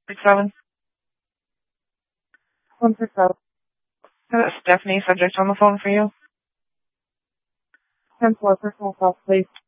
7. 167. Stephanie, subject on the phone for you. 10-4, personal self, please.